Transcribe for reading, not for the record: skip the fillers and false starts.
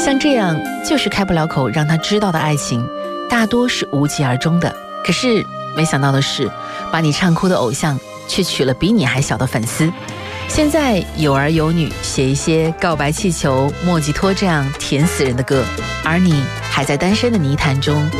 像这样就是开不了口让他知道的爱情，大多是无疾而终的。可是没想到的是，把你唱哭的偶像却娶了比你还小的粉丝。现在有儿有女，写一些告白气球、莫吉托这样甜死人的歌，而你还在单身的泥潭中